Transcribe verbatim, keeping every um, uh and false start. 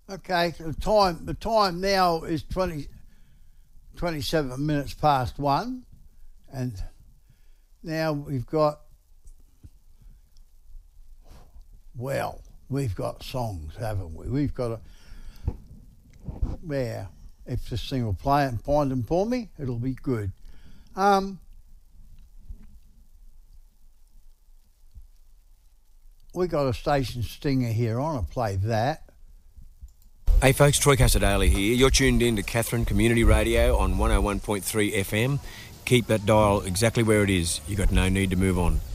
Okay, the time the time now is twenty, twenty-seven minutes past one, and now we've got, well, we've got songs, haven't we? We've got a, where, if this thing will play it and find them for me, it'll be good. Um, we got a station stinger here on, I'll play that. Hey folks, Troy Casadale here. You're tuned in to Katherine Community Radio on one oh one point three F M. Keep that dial exactly where it is. You've got no need to move on.